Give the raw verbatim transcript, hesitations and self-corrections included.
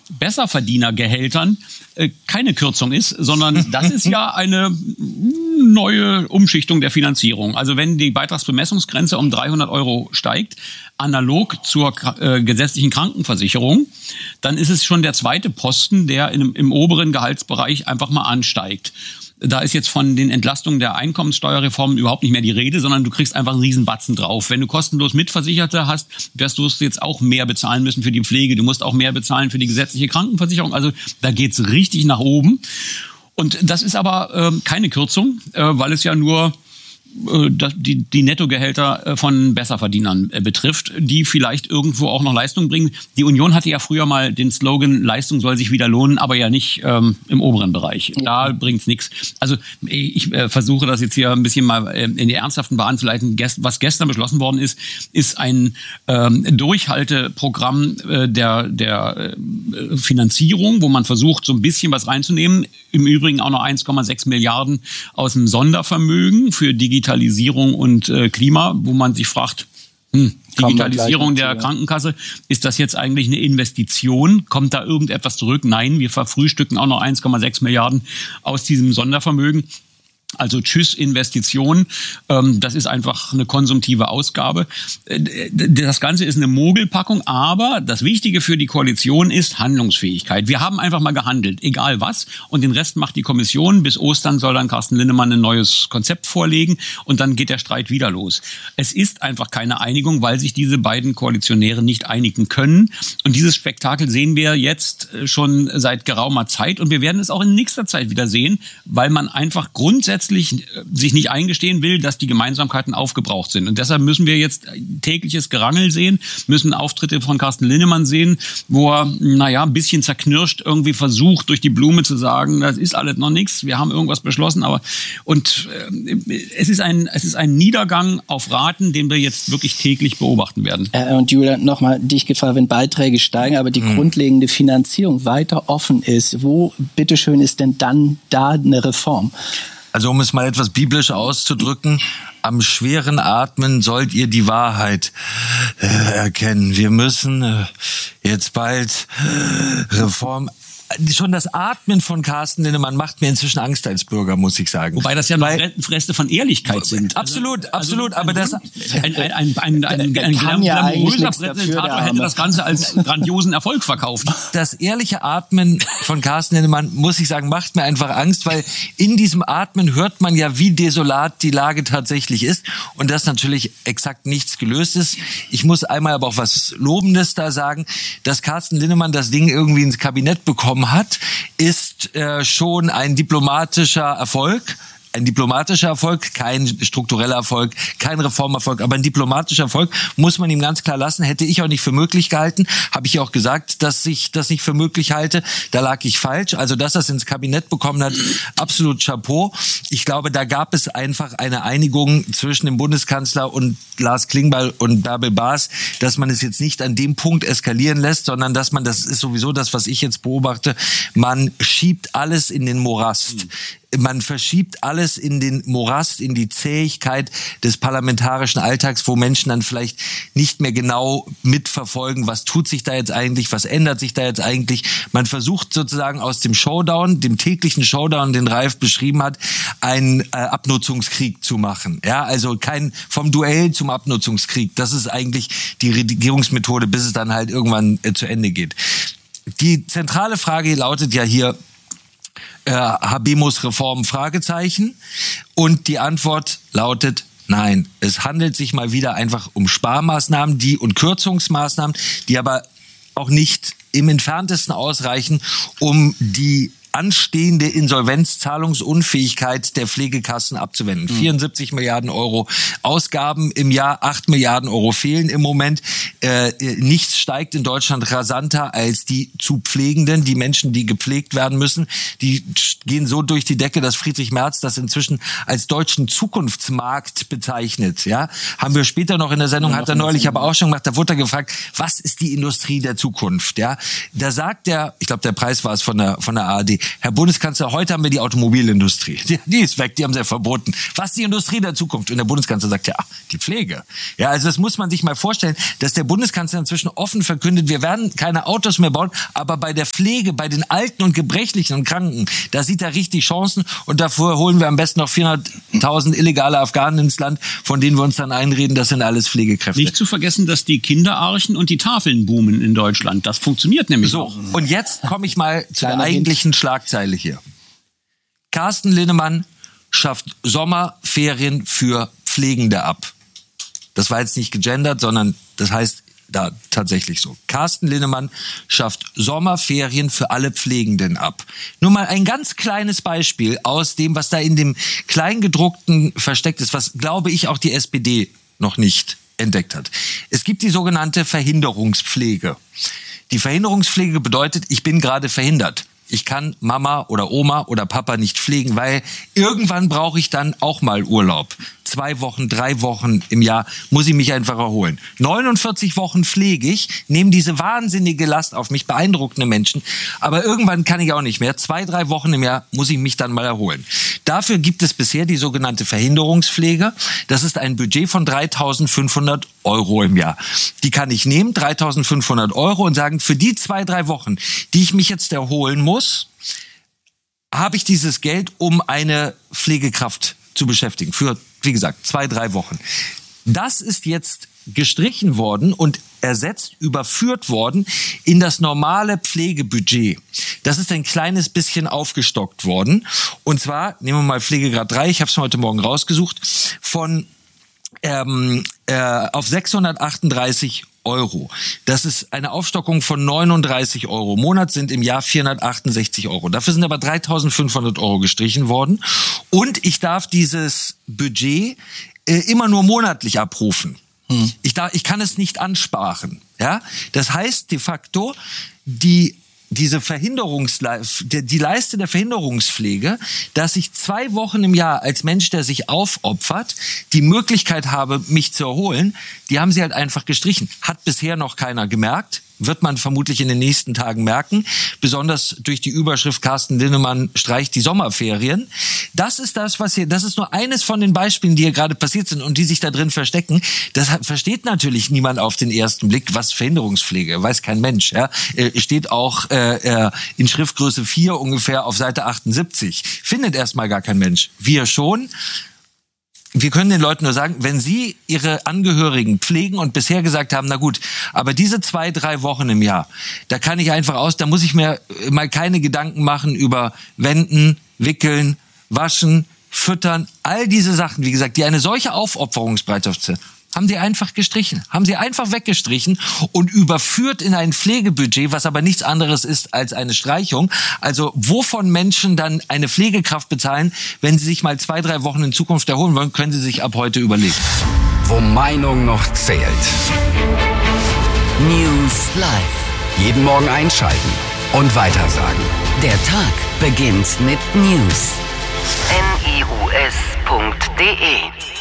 Besserverdienergehältern äh, keine Kürzung ist, sondern das ist ja eine neue Umschichtung der Finanzierung. Also wenn die Beitragsbemessungsgrenze um dreihundert Euro steigt, analog zur äh, gesetzlichen Krankenversicherung, dann ist es schon der zweite Posten, der in, im oberen Gehaltsbereich einfach mal ansteigt. Da ist jetzt von den Entlastungen der Einkommenssteuerreform überhaupt nicht mehr die Rede, sondern du kriegst einfach einen Riesenbatzen drauf. Wenn du kostenlos Mitversicherte hast, wirst du jetzt auch mehr bezahlen müssen für die Pflege. Du musst auch mehr bezahlen für die gesetzliche Krankenversicherung. Also da geht's richtig nach oben. Und das ist aber äh, keine Kürzung, äh, weil es ja nur äh, die, die Nettogehälter äh, von Besserverdienern äh, betrifft, die vielleicht irgendwo auch noch Leistung bringen. Die Union hatte ja früher mal den Slogan, Leistung soll sich wieder lohnen, aber ja nicht ähm, im oberen Bereich. Da bringt's nichts. Also ich äh, versuche das jetzt hier ein bisschen mal äh, in die ernsthaften Bahnen zu leiten. Gest- was gestern beschlossen worden ist, ist ein ähm, Durchhalteprogramm äh, der, der äh, Finanzierung, wo man versucht, so ein bisschen was reinzunehmen. Im Übrigen auch noch eins Komma sechs Milliarden aus dem Sondervermögen für Digitalisierung und äh, Klima, wo man sich fragt, hm, Digitalisierung der Krankenkasse, ist das jetzt eigentlich eine Investition? Kommt da irgendetwas zurück? Nein, wir verfrühstücken auch noch eins Komma sechs Milliarden aus diesem Sondervermögen. Also tschüss Investition, ähm, das ist einfach eine konsumtive Ausgabe. Das Ganze ist eine Mogelpackung, aber das Wichtige für die Koalition ist Handlungsfähigkeit. Wir haben einfach mal gehandelt, egal was, und den Rest macht die Kommission. Bis Ostern soll dann Carsten Linnemann ein neues Konzept vorlegen und dann geht der Streit wieder los. Es ist einfach keine Einigung, weil sich diese beiden Koalitionäre nicht einigen können. Und dieses Spektakel sehen wir jetzt schon seit geraumer Zeit und wir werden es auch in nächster Zeit wieder sehen, weil man einfach grundsätzlich sich nicht eingestehen will, dass die Gemeinsamkeiten aufgebraucht sind. Und deshalb müssen wir jetzt tägliches Gerangel sehen, müssen Auftritte von Carsten Linnemann sehen, wo er, naja, ein bisschen zerknirscht irgendwie versucht, durch die Blume zu sagen, das ist alles noch nichts, wir haben irgendwas beschlossen, aber und äh, es ist ein es ist ein Niedergang auf Raten, den wir jetzt wirklich täglich beobachten werden. Äh, und Julia, nochmal dich gefragt, wenn Beiträge steigen, aber die mhm. grundlegende Finanzierung weiter offen ist, wo, bitteschön, ist denn dann da eine Reform? Also um es mal etwas biblisch auszudrücken, am schweren Atmen sollt ihr die Wahrheit äh, erkennen. Wir müssen äh, jetzt bald äh, Reform... Schon das Atmen von Carsten Linnemann macht mir inzwischen Angst als Bürger, muss ich sagen. Wobei das ja noch Reste von Ehrlichkeit sind. Absolut, also, absolut. Also, aber das ein, ein, ein, ein, ein, ein, ein glamouröser Präsentator hätte das Ganze als grandiosen Erfolg verkauft. Das ehrliche Atmen von Carsten Linnemann, muss ich sagen, macht mir einfach Angst, weil in diesem Atmen hört man ja, wie desolat die Lage tatsächlich ist und dass natürlich exakt nichts gelöst ist. Ich muss einmal aber auch was Lobendes da sagen, dass Carsten Linnemann das Ding irgendwie ins Kabinett bekommen hat, ist äh, schon ein diplomatischer Erfolg. Ein diplomatischer Erfolg, kein struktureller Erfolg, kein Reformerfolg, aber ein diplomatischer Erfolg muss man ihm ganz klar lassen. Hätte ich auch nicht für möglich gehalten, habe ich auch gesagt, dass ich das nicht für möglich halte. Da lag ich falsch. Also, dass er es ins Kabinett bekommen hat, absolut Chapeau. Ich glaube, da gab es einfach eine Einigung zwischen dem Bundeskanzler und Lars Klingbeil und Bärbel Baas, dass man es jetzt nicht an dem Punkt eskalieren lässt, sondern dass man, das ist sowieso das, was ich jetzt beobachte, man schiebt alles in den Morast. Man verschiebt alles in den Morast, in die Zähigkeit des parlamentarischen Alltags, wo Menschen dann vielleicht nicht mehr genau mitverfolgen, was tut sich da jetzt eigentlich, was ändert sich da jetzt eigentlich. Man versucht sozusagen aus dem Showdown, dem täglichen Showdown, den Ralf beschrieben hat, einen äh, Abnutzungskrieg zu machen. Ja, also kein vom Duell zum Abnutzungskrieg. Das ist eigentlich die Regierungsmethode, bis es dann halt irgendwann äh, zu Ende geht. Die zentrale Frage lautet ja hier, Äh, Habemus-Reform, Fragezeichen. Und die Antwort lautet nein. Es handelt sich mal wieder einfach um Sparmaßnahmen, die und Kürzungsmaßnahmen, die aber auch nicht im Entferntesten ausreichen, um die anstehende Insolvenzzahlungsunfähigkeit der Pflegekassen abzuwenden. Mhm. vierundsiebzig Milliarden Euro Ausgaben im Jahr, acht Milliarden Euro fehlen im Moment. Äh, nichts steigt in Deutschland rasanter als die zu Pflegenden, die Menschen, die gepflegt werden müssen. Die gehen so durch die Decke, dass Friedrich Merz das inzwischen als deutschen Zukunftsmarkt bezeichnet. Ja, haben wir später noch in der Sendung, ja, hat er neulich aber auch schon gemacht, da wurde er gefragt, was ist die Industrie der Zukunft? Ja, da sagt er, ich glaube, der Preis war es von der, von der A R D, Herr Bundeskanzler, heute haben wir die Automobilindustrie. Die, die ist weg, die haben sie ja verboten. Was ist die Industrie der Zukunft? Und der Bundeskanzler sagt, ja, die Pflege. Ja, also das muss man sich mal vorstellen, dass der Bundeskanzler inzwischen offen verkündet, wir werden keine Autos mehr bauen, aber bei der Pflege, bei den Alten und Gebrechlichen und Kranken, da sieht er richtig Chancen und davor holen wir am besten noch vierhunderttausend illegale Afghanen ins Land, von denen wir uns dann einreden, das sind alles Pflegekräfte. Nicht zu vergessen, dass die Kinderarchen und die Tafeln boomen in Deutschland. Das funktioniert nämlich so. auch. Und jetzt komme ich mal zu Kleiner der eigentlichen Hint. Schlagzeile hier. Carsten Linnemann schafft Sommerferien für Pflegende ab. Das war jetzt nicht gegendert, sondern das heißt da tatsächlich so. Carsten Linnemann schafft Sommerferien für alle Pflegenden ab. Nur mal ein ganz kleines Beispiel aus dem, was da in dem Kleingedruckten versteckt ist, was, glaube ich, auch die S P D noch nicht entdeckt hat. Es gibt die sogenannte Verhinderungspflege. Die Verhinderungspflege bedeutet, ich bin gerade verhindert. Ich kann Mama oder Oma oder Papa nicht pflegen, weil irgendwann brauche ich dann auch mal Urlaub. Zwei Wochen, drei Wochen im Jahr muss ich mich einfach erholen. neunundvierzig Wochen pflege ich, nehme diese wahnsinnige Last auf mich, beeindruckende Menschen. Aber irgendwann kann ich auch nicht mehr. Zwei, drei Wochen im Jahr muss ich mich dann mal erholen. Dafür gibt es bisher die sogenannte Verhinderungspflege. Das ist ein Budget von dreitausendfünfhundert Euro im Jahr. Die kann ich nehmen, dreitausendfünfhundert Euro, und sagen, für die zwei, drei Wochen, die ich mich jetzt erholen muss, habe ich dieses Geld, um eine Pflegekraft zu beschäftigen. Für, wie gesagt, zwei, drei Wochen. Das ist jetzt gestrichen worden und ersetzt, überführt worden in das normale Pflegebudget. Das ist ein kleines bisschen aufgestockt worden. Und zwar, nehmen wir mal Pflegegrad drei, ich habe es heute Morgen rausgesucht, von ähm, äh, auf sechshundertachtunddreißig Euro. Das ist eine Aufstockung von neununddreißig Euro. Im Monat sind im Jahr vierhundertachtundsechzig Euro. Dafür sind aber dreitausendfünfhundert Euro gestrichen worden. Und ich darf dieses Budget äh, immer nur monatlich abrufen. Hm. Ich, darf, ich kann es nicht ansparen. Ja? Das heißt de facto, die diese Verhinderungsleiste, die Leiste der Verhinderungspflege, dass ich zwei Wochen im Jahr als Mensch, der sich aufopfert, die Möglichkeit habe, mich zu erholen, die haben sie halt einfach gestrichen. Hat bisher noch keiner gemerkt. Wird man vermutlich in den nächsten Tagen merken, besonders durch die Überschrift Carsten Linnemann streicht die Sommerferien. Das ist das, was hier, das ist nur eines von den Beispielen, die hier gerade passiert sind und die sich da drin verstecken. Das versteht natürlich niemand auf den ersten Blick, was Verhinderungspflege, weiß kein Mensch. Ja, steht auch äh, in Schriftgröße vier ungefähr auf Seite achtundsiebzig. Findet erstmal gar kein Mensch. Wir schon. Wir können den Leuten nur sagen, wenn sie ihre Angehörigen pflegen und bisher gesagt haben, na gut, aber diese zwei, drei Wochen im Jahr, da kann ich einfach aus, da muss ich mir mal keine Gedanken machen über Wenden, Wickeln, Waschen, Füttern, all diese Sachen, wie gesagt, die eine solche Aufopferungsbereitschaft sind, haben sie einfach gestrichen, haben sie einfach weggestrichen und überführt in ein Pflegebudget, was aber nichts anderes ist als eine Streichung. Also wovon Menschen dann eine Pflegekraft bezahlen, wenn sie sich mal zwei, drei Wochen in Zukunft erholen wollen, können sie sich ab heute überlegen. Wo Meinung noch zählt. News Live. Jeden Morgen einschalten und weitersagen. Der Tag beginnt mit News. N I U S punkt D E